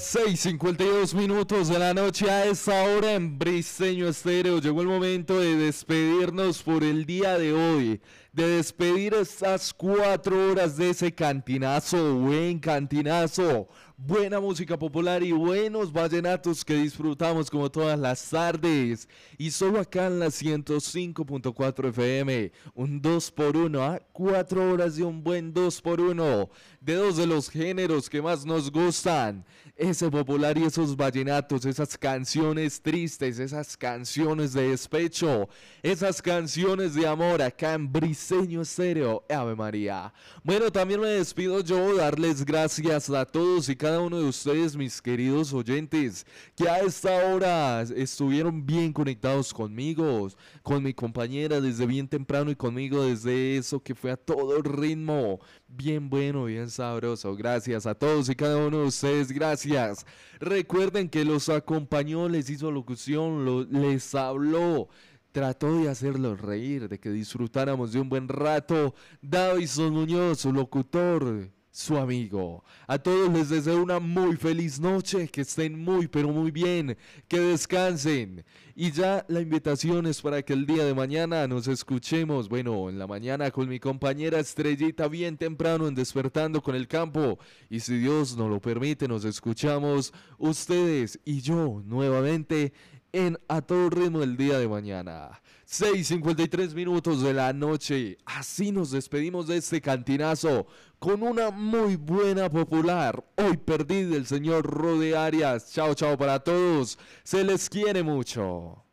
6:52 de la noche a esa hora en Briseño Estéreo. Llegó el momento de despedirnos por el día de hoy, de despedir estas 4 horas de ese cantinazo, buen cantinazo, buena música popular y buenos vallenatos que disfrutamos como todas las tardes. Y solo acá en la 105.4 FM, un 2x1, 4 horas de un buen 2x1, de dos de los géneros que más nos gustan. Ese popular y esos vallenatos, esas canciones tristes, esas canciones de despecho, esas canciones de amor acá en Briseño Estéreo. Ave María. Bueno, también me despido yo, darles gracias a todos y cada uno de ustedes, mis queridos oyentes, que a esta hora estuvieron bien conectados conmigo, con mi compañera desde bien temprano y conmigo desde eso que fue a todo ritmo. Bien bueno, bien sabroso. Gracias a todos y cada uno de ustedes, gracias. Recuerden que los acompañó, les hizo locución, les habló, trató de hacerlos reír, de que disfrutáramos de un buen rato. Davison Muñoz, su locutor, su amigo. A todos les deseo una muy feliz noche, que estén muy pero muy bien, que descansen. Y ya la invitación es para que el día de mañana nos escuchemos, bueno, en la mañana con mi compañera Estrellita bien temprano en Despertando con el Campo. Y si Dios nos lo permite, nos escuchamos ustedes y yo nuevamente en A Todo Ritmo el día de mañana. 6:53 de la noche. Así nos despedimos de este cantinazo con una muy buena popular. Hoy perdí del señor Rode Arias. Chao, chao para todos. Se les quiere mucho.